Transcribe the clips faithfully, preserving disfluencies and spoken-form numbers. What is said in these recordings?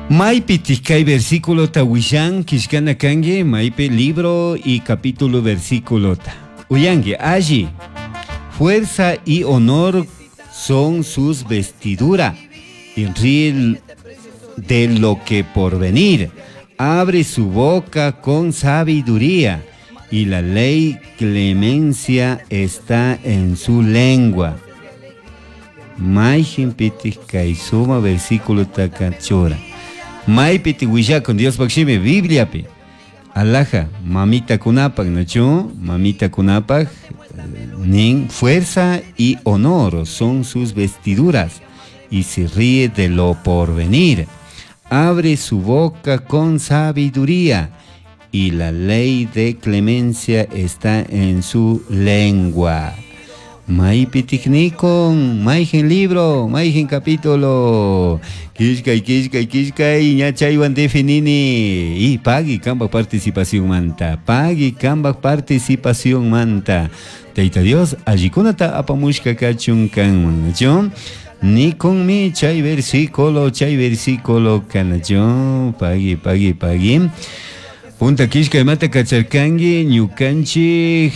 Maipi Tiscay versículo tawishan, Kishkana Kange, Maipe libro y capítulo versículo ta. Uyange, allí, fuerza y honor son sus vestiduras, y ríe de lo que por venir, abre su boca con sabiduría, y la ley clemencia está en su lengua. Maijin pitis kaisuma versículo takachora. Mai piti wisha con Dios bakshime Biblia pi. Alaja, mamita kunapak, ¿no? Mamita kunapak, nin fuerza y honor son sus vestiduras, y se ríe de lo porvenir. Abre su boca con sabiduría, y la ley de clemencia está en su lengua. Mai pitiknikon, maijen libro, maijen capítulo. Kishkay, kishkay, kishkay, ñachaywan definini. Y pagi kambak participación manta. Pagi kambak participación manta. Teita Dios, allikunata apamushka kachun kanman, ¿no? Ni con mi chay versículo, chay versículo kanacho. Pagi, pagi, pagi. Punta Kishka mata kacharkangi, ñukanchi,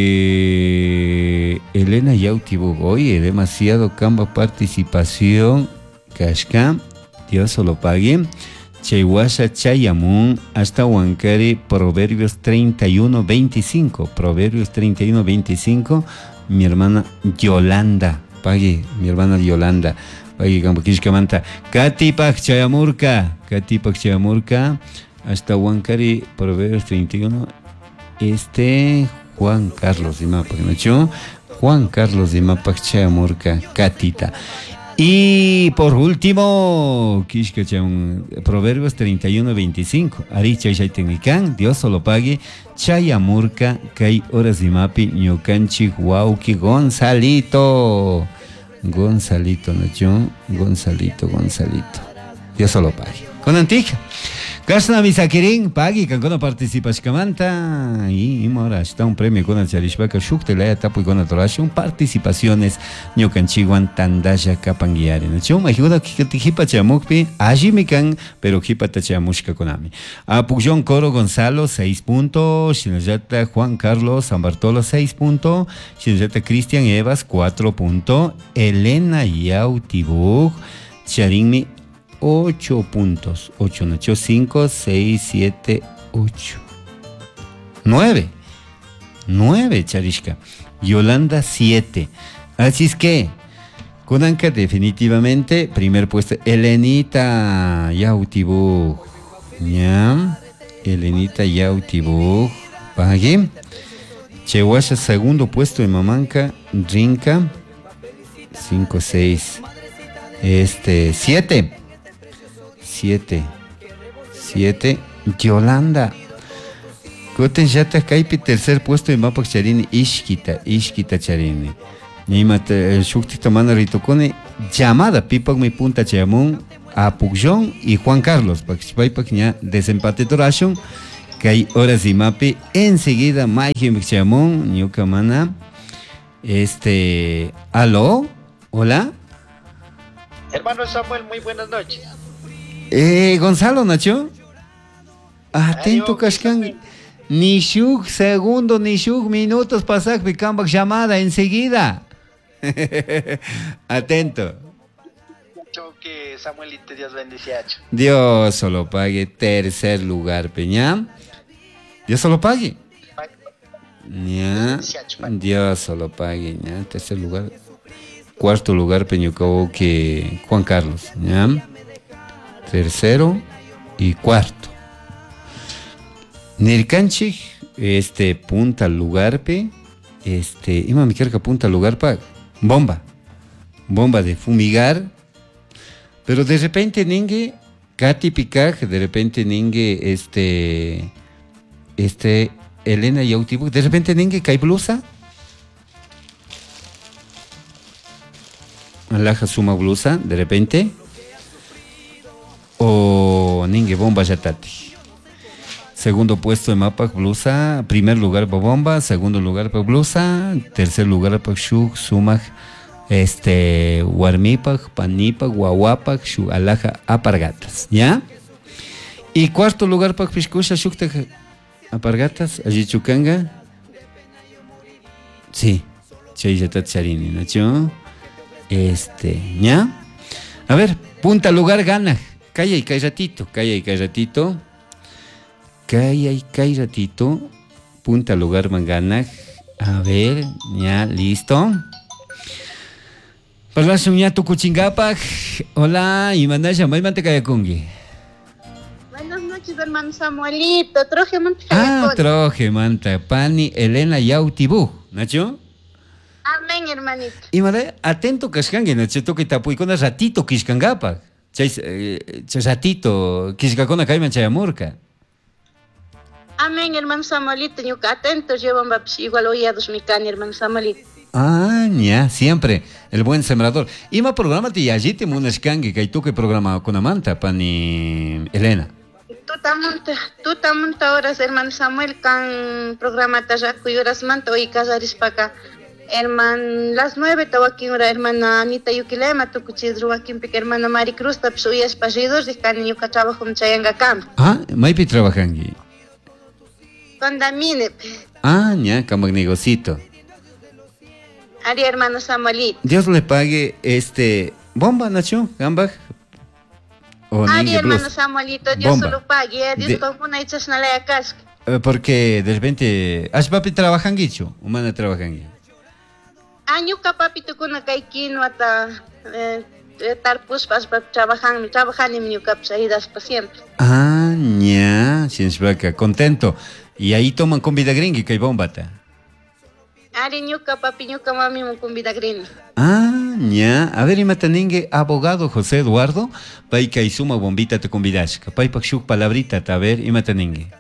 eh, Elena Yautibu. Oye, demasiado camba participación. Kashka, Dios solo pague. Chewasha Chayamun, hasta Huancari, Proverbios treinta y uno, veinticinco. Proverbios treinta y uno, veinticinco. Mi hermana Yolanda, pague, mi hermana Yolanda. Pague, camba Kishka manta. Katipak Chayamurka, Katipak Chayamurka. Hasta Huancari, Proverbios treinta y uno, este Juan Carlos de Mapac, ¿no? Juan Carlos de Mapac, Chayamurka, Catita. Y por último, Proverbios treinta y uno, veinticinco, Ari Chay Tecnican, Dios solo pague, Chayamurka, Kai Horas de Mapi, Ñucanchi, Huauki, Gonzalito, Gonzalito, ¿no? Gonzalito, Gonzalito, Dios solo pague. Con Antija. Kasna misakirin, pagi, kankona participas kamanta, y mora, está un premio con el Charishbaka, Shukte, la etapo y con atorashun, participaciones, Nyokanchiwan, Tandaya, Kapangiari, ¿no? Chuma, ayuda que te hipa chamukpi, ajimikan, pero hipa tachamushka konami. A Pujon Coro Gonzalo, seis puntos, Shinajata Juan Carlos, San Bartolo, seis puntos, Shinajata Cristian Evas, cuatro puntos, Elena Yautibuk, Charinmi, ocho puntos. ocho, ocho, cinco, seis, siete, ocho. nueve. nueve, Charishka. Yolanda, siete. Así es que, Konanka, definitivamente, primer puesto. Elenita Yautibug. ¿Ya? Elenita Yautibug. Pague. Chewasha, segundo puesto en Mamanka. Rinka. cinco, seis. Este, siete. Siete. Siete. Yolanda. Goten Yata Kaipi, tercer puesto en Mapak Charini. Ishkita. Ishkita Charini. Nimata Shukti Tomana Ritokone. Llamada Pipak mi punta Chayamun. A Pukjon y Juan Carlos. Pakishpaipak ña desempate Torashon. Que hay horas y mapi. Enseguida Maijim Chayamun. Nyukamana. Este. ¿Aló? ¿Hola? Hermano Samuel, muy buenas noches. Eh, Gonzalo, Nacho. Atento, Kashkan. Nishuk, segundo, Nishuk, minutos pasak, Bikambak llamada enseguida. Atento. Que Samuelito, Dios bendice. Dios solo pague. Tercer lugar, Peña. Dios solo pague. Ya. Dios solo pague. Ya. Tercer lugar. Cuarto lugar, Peñucabo, que Juan Carlos. ¿Ya? Tercero y cuarto. Nirkanchik, este, punta lugar, pe. Este, ima mi quiero que punta lugar, pa. Bomba. Bomba de fumigar. Pero de repente, ningue, Katy Picaj, de repente, ningue, este, este, Elena Yautibu, de repente, ningue, cae blusa. Alaja suma blusa, de repente. O ningue bomba yatati. Segundo puesto en Mapak blusa. Primer lugar para bomba. Segundo lugar para blusa. Tercer lugar para shuk, sumak, este, warmipak, panipak, guaguapak, shuk, alaja, apargatas. ¿Ya? Y cuarto lugar para Piscusha Shukta Apargatas, allí Chukanga. Sí, Chayata Charini, ¿no? Este, ¿ya? A ver, punta lugar gana. Calla y cae ratito, calla y cae ratito. Calla y cae ratito. Punta lugar mangana. A ver, ya, listo. Para la suña tu cuchingapak. Hola, y manda llamar y mantecaya kungi. Buenas noches, hermano Samuelito. Troje manta. Ah, troje manta. Pani Elena Yautibu. ¿Nacho? Amén, hermanito. Y madre, atento cascangue, Nacho, toque tapu y con ratito quiscangapak. Chay, chay ratito, quiscacona caiman chayamurca. Amén, hermano Samuelito. Yo atento, llevan igual oídos mi cani, hermano Samuelito. Ah, ya, siempre, el buen sembrador. Y más programa te allí te munes cangue, que tú que programa con Amanta, pani Elena. Tú también, tú también ahora, hermano Samuel, can programa tajaco y horas manta, hoy casaris para acá. Herman, las nueve, estaba aquí una hermana Anita Yukilema, tu cuchidru aquí en hermana Maricruz, tapsuyas pajidos, y can niño que trabajo en Chayanga Camp. Ah, maipi trabajan aquí. Condamine. Ah, ya, camag negocito. Ari, hermano Samuelito. Dios le pague este bomba, Nacho, gambaj. O Ari, hermano Samuelito, Dios bomba. solo pague, Dios de... como una hecha na lea casca. Porque de repente, ¿has papi trabajan guicho? ¿Humana trabajan guicho? Año papi tu kuna kaikino hasta estar puspas para trabajar, trabajar en mi capsaidas para siempre. Ah, ya, siensvaca, contento. Y ahí toman con vida gringa que hay bombata. Ari ñuka papi ñuka mami con vida gringa. Ah, ya. A ver, imataningue abogado José Eduardo, pai que hay suma bombita te convidas. Pai pa shuk palabrita, a ver, imataningue.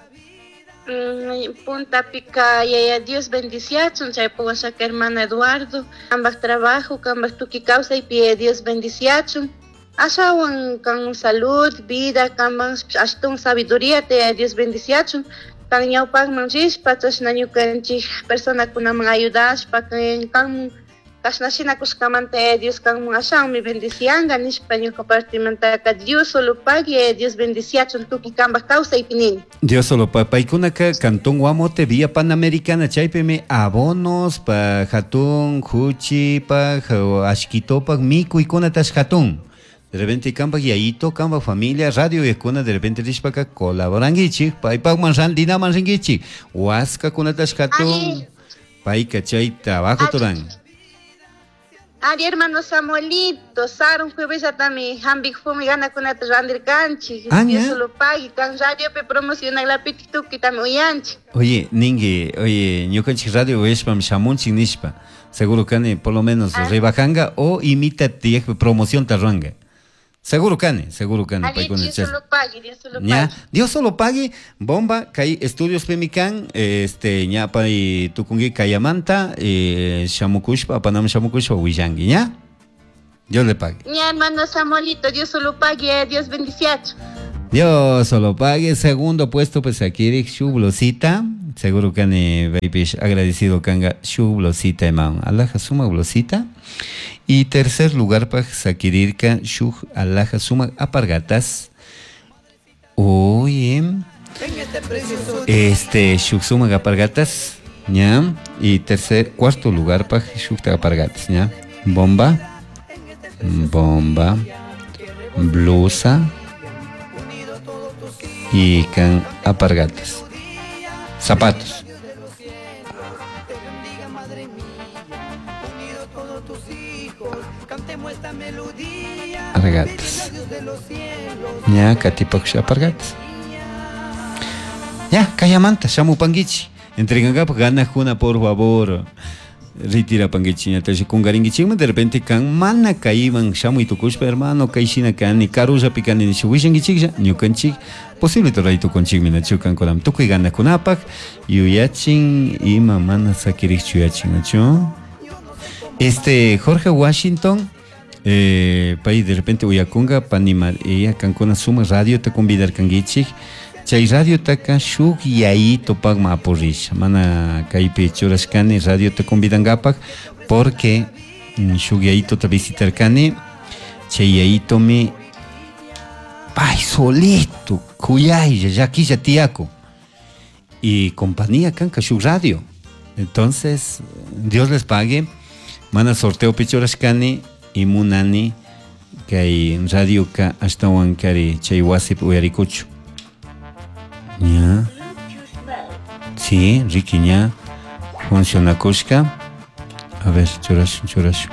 Punta pica y Dios bendición, chay puedo sacar hermano Eduardo, ambas trabajo, ambas tu que causa y pide Dios bendición. Asawan con salud, vida, ambas hasta sabiduría te Dios bendición. Kan nyau pag manjis patos na nyu kanchi persona kuna mga ayudas pa kan kan kasnasin ako sa kamante Dios kan mga sang mi bendición ganis pa nyu compartimenta ka Dios solo pag y Dios bendición tu ki kamba causa ipinin. Dios solo pa pa ikuna ka cantón guamote vía panamericana chaipeme abonos pa hatun huchi pa ashkito pa miku ikuna tas hatun. De repente camba guiaito, camba familia, radio y escuna de repente dispaka colaborangichi, pai pag mansan dina mansangichi, huasca con atascato, pai cachay trabajo torán. Ari hermano Samuelito, Saron jueves hasta mi hambik fumi gana con atasrandir canchi, yo solo pagi, can radio pe promociona la pititu que tam oyanchi. Oye, ningue, oye, yo canchi radio es pam shamun sin nispa, seguro que por lo menos ah. rebajanga o imita tiek promoción tarranga. Seguro cane, seguro cane. Ay, Dios solo pague, Dios solo pague. Ya, Dios solo pague, bomba, kai estudios pemican, este, ña pa y tukungi kayamanta, eh, shamukushpa, panam shamukushpa, huillangi, ¿ya? Dios le pague. Ya, hermano Samuelito, Dios solo pague, Dios bendición. Dios solo pague, segundo puesto, pues aquí, su blosita, seguro cane, baby, agradecido kanga, su blosita, hermano. Allah suma blosita. Y tercer lugar para Sakirirka Shuk Alaja Suma Apargatas. Oye, este Shuk Suma Apargatas, ¿ya? Y tercer, cuarto lugar para Shuk Apargatas, ¿ya? Bomba, bomba, blusa y can apargatas. Zapatos. Apargatas. Ya, katipak apargatas. Ya, kayamanta, shamu pangichi. Entregan gana juna por favor. Retira pangichi, entonces con garingichima de repente kan mana kaiman shamu y tukushpa hermano kaishina kan ni karuja pikan ni shuwishangichija ni kanchik posible toraito conchigmi na chukan kolam tukuy gana kunapak yuyachin y mamana sakirik chuyachin nacho. Este Jorge Washington eh, país de repente Uyakunga panimar ella cancona suma radio te convidar kangichik chay radio taka shuk yai topak ma porish mana kaipe choras kane radio te convidan gapak porque shuk yai to te visitar kane chay yai to me pai Ay, solito, cuyay, ya aquí ya tiaco. Y compañía canca su radio. Entonces, Dios les pague. Mana sorteo pichorashkani y munani que hay radio ka hasta wankari chayhuasip uyarikuchu. Ya. Sí, riquiña. Funciona kushka. A ver, chorashu, chorashu.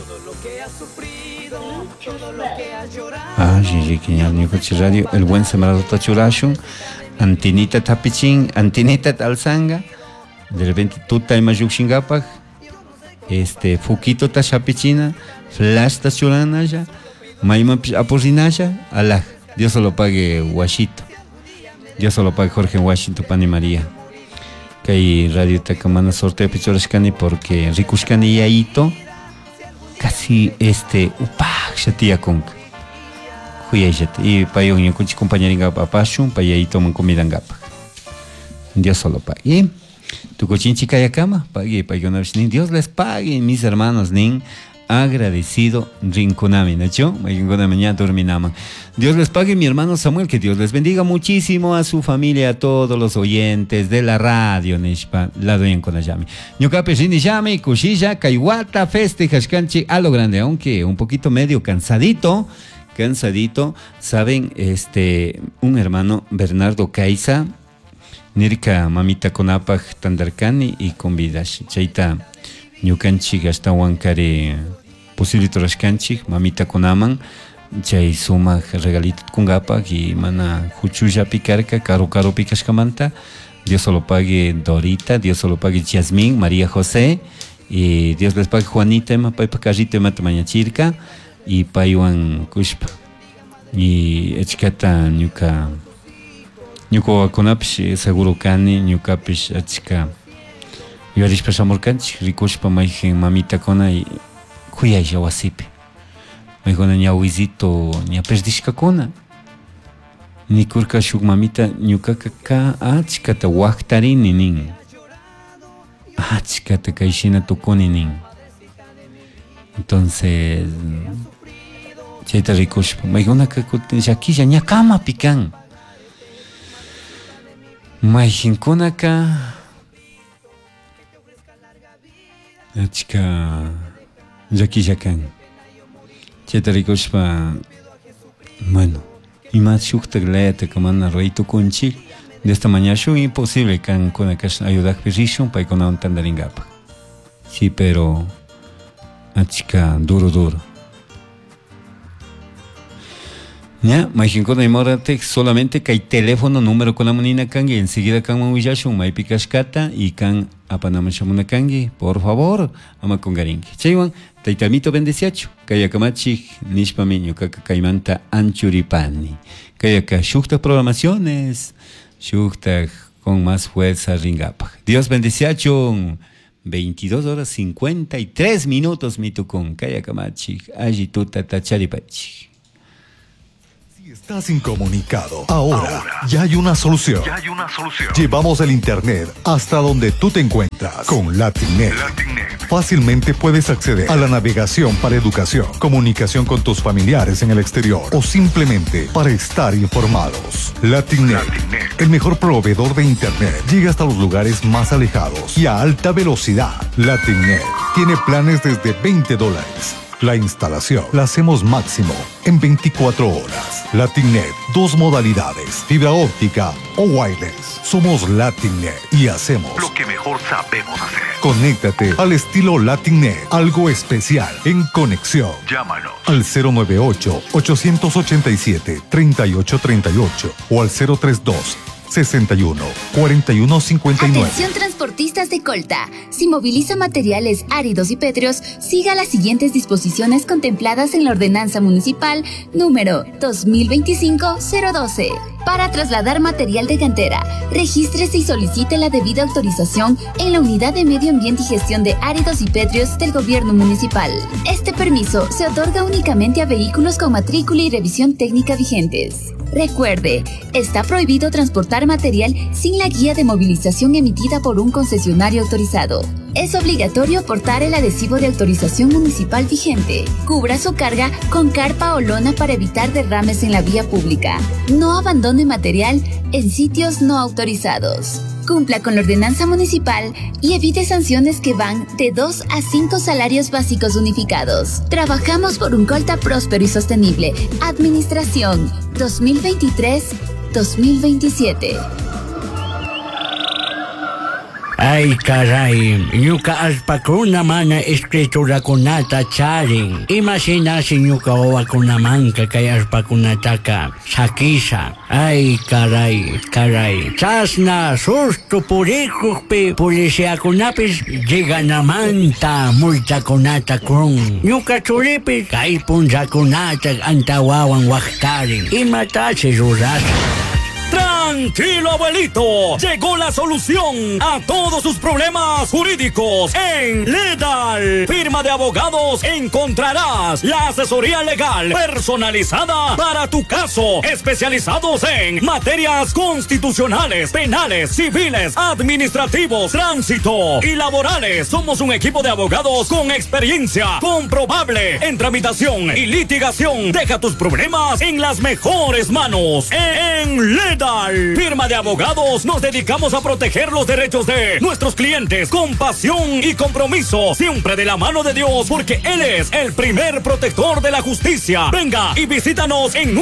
Ah, riquiña, nicoche radio. El buen sembrado tachurashun. Antinita tapichin, antinita talsanga. De repente tuta imayukshingapak. Este, Fuquito tashapichina, flash tachuranaya, maima apurinaya, alaj. Dios se lo pague Washito. Dios se lo pague Jorge Washington, Pani María. Que hay radio tacamana sorteo pichorashkani porque rikushkani yaito casi este upak shatia konk. Huyayat y payon yukuchi compañeringa papashun, payayito man comida ngapa. Dios se lo pague. Tu cochinchi kaya cama, pague, pague, Dios les pague, mis hermanos, nin, agradecido, rinconami, ¿no? Mañana dorminaman. Dios les pague, mi hermano Samuel, que Dios les bendiga muchísimo a su familia, a todos los oyentes de la radio, Nishpa, la doyen con Ayami. Ñucape, Rinishami, Kushilla, Kaiwata, Feste, Hashkanchi, a lo grande, aunque un poquito medio cansadito, cansadito, saben, este, un hermano, Bernardo Caiza, Nirka mamita konapaj tandarkani y convidash. Chaita ñukanchik hasta wankari posibilito rashkanchik mamita konaman. Chay sumak regalito kungapaj y mana huchuya picarca caro caro picashkamanta. Dios solo pague Dorita, Dios solo pague Yasmín, María José y Dios les pague Juanita, ema paipa carrito ema tamañachirka y payuan kushpa y echkata ñuka. Ñuko konapish seguro kani ñukapish achka yuarishpa shamurkanchik rikushpa mayjen mamita kona y kuyaylla wasipi maykuna ñawizito ña perdishka kona nikurka shuk mamita ñukaka ka achkata waktarini nin achkata kayshina tukuni nin entonces chayta rikushpa maykunaka kutin llakilla ña kama pikan Mayjinkunaka achka llakilla kan. Chayta rikushpa, bueno, ima shukta glayata kamana raytu kunchik de esta mañana shun imposible kan kunakash ayudakpi rishun paykunawan tandaringapa. Sí, pero achka duro duro. Ya, Majinkona y Morate, solamente que hay teléfono, número con la monina kangi, enseguida kan mawillashun, maipi kashkata y kan apanamachamuna kangi, por favor, ama con garingi. Chaywan, taitamito bendeciacho, kayakamachi, nishpamiño, kakaimanta anchuripani, kayaka shukta programaciones, shukta con más fuerza ringapa. Dios bendeciacho, veintidós horas cincuenta y tres minutos mitukun, kayakamachi, agituta tacharipachi. Estás incomunicado. Ahora, Ahora ya hay una solución. Ya hay una solución. Llevamos el internet hasta donde tú te encuentras con Latinnet. Latinnet. Fácilmente puedes acceder a la navegación para educación, comunicación con tus familiares en el exterior o simplemente para estar informados. Latinnet, Latinnet, el mejor proveedor de internet, llega hasta los lugares más alejados y a alta velocidad. Latinnet tiene planes desde veinte dólares. La instalación la hacemos máximo en veinticuatro horas. Latinnet, dos modalidades, fibra óptica o wireless. Somos Latinnet y hacemos lo que mejor sabemos hacer. Conéctate al estilo Latinnet, algo especial en conexión. Llámanos al cero nueve ocho, ocho ocho siete, tres ocho tres ocho o al cero tres dos, sesenta y uno, cuarenta y uno cincuenta y nueve. Atención transportistas de Colta. Si moviliza materiales áridos y pétreos, siga las siguientes disposiciones contempladas en la ordenanza municipal número dos mil veinticinco cero doce. Para trasladar material de cantera, regístrese y solicite la debida autorización en la Unidad de Medio Ambiente y Gestión de Áridos y Pétreos del Gobierno Municipal. Este permiso se otorga únicamente a vehículos con matrícula y revisión técnica vigentes. Recuerde, está prohibido transportar material sin la guía de movilización emitida por un concesionario autorizado. Es obligatorio portar el adhesivo de autorización municipal vigente. Cubra su carga con carpa o lona para evitar derrames en la vía pública. No abandone material en sitios no autorizados. Cumpla con la ordenanza municipal y evite sanciones que van de dos a cinco salarios básicos unificados. Trabajamos por un Colta próspero y sostenible. Administración dos mil veintitrés a dos mil veintisiete. Ay, caray, ñuka alpacunamana escrituracunata charin. Imagina si ñuka owakunamanka kay alpacunataqa sakisa. Ay, caray, caray. Chasna susto purikuqpi policiakunapis lleganamanta multakunata kun. Ñuka churipis kay punllakunata antawawan waqtarin. Imatachi rurasqa. Tranquilo, abuelito. Llegó la solución a todos sus problemas jurídicos. En Ledal, firma de abogados, encontrarás la asesoría legal personalizada para tu caso. Especializados en materias constitucionales, penales, civiles, administrativos, tránsito y laborales. Somos un equipo de abogados con experiencia comprobable en tramitación y litigación. Deja tus problemas en las mejores manos. En Ledal, firma de abogados, nos dedicamos a proteger los derechos de nuestros clientes con pasión y compromiso, siempre de la mano de Dios, porque Él es el primer protector de la justicia. Venga y visítanos en